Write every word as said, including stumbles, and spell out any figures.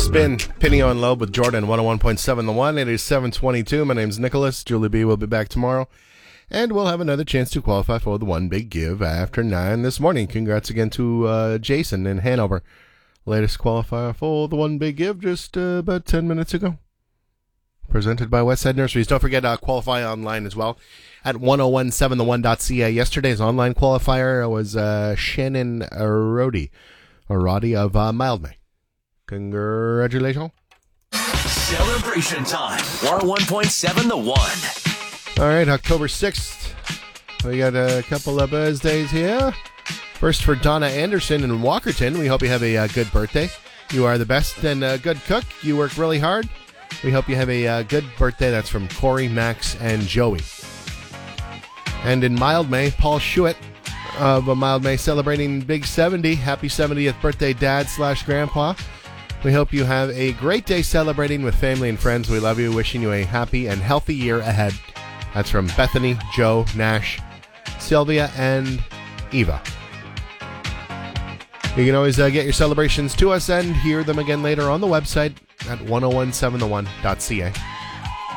Spin, Pinio and Loeb with Jordan, one oh one point seven The One. It is seven twenty-two. My name's Nicholas. Julie B will be back tomorrow. And we'll have another chance to qualify for the One Big Give after nine this morning. Congrats again to uh, Jason in Hanover. Latest qualifier for the One Big Give just uh, about ten minutes ago. Presented by Westside Nurseries. Don't forget, uh, qualify online as well at ten seventeen the one dot c a. Yesterday's online qualifier was uh, Shannon Roddy, or Roddy of uh, Mildmay. Congratulations. Celebration time. one oh one point seven The One. All right, October sixth. We got a couple of birthdays here. First for Donna Anderson in Walkerton. We hope you have a uh, good birthday. You are the best and uh, good cook. You work really hard. We hope you have a uh, good birthday. That's from Corey, Max, and Joey. And in Mildmay, Paul Schuett of uh, Mildmay celebrating Big seventy. Happy seventieth birthday, Dad slash Grandpa. We hope you have a great day celebrating with family and friends. We love you. Wishing you a happy and healthy year ahead. That's from Bethany, Joe, Nash, Sylvia, and Eva. You can always uh, get your celebrations to us and hear them again later on the website at ten seventeen the one dot c a.